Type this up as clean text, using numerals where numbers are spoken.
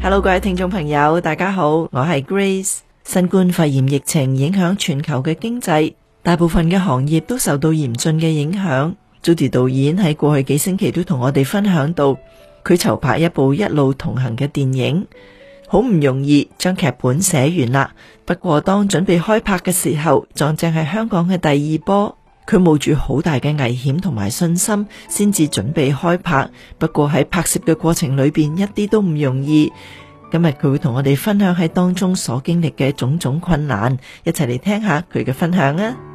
Hello， 各位聽眾朋友，大家好，我係 Grace。新冠肺炎疫情影響全球嘅經濟，大部分嘅行業都受到嚴峻嘅影響。Judy 導演喺過去幾星期都同我哋分享到，佢籌拍一部一路同行嘅電影，好唔容易將劇本寫完啦。不過當準備開拍嘅時候，撞正係香港嘅第二波。佢冒住好大嘅危險同埋信心，先至準備開拍。不過喺拍攝嘅過程裏邊，一啲都唔容易。今日佢會同我哋分享喺當中所經歷嘅種種困難，一齊嚟聽下佢嘅分享啊！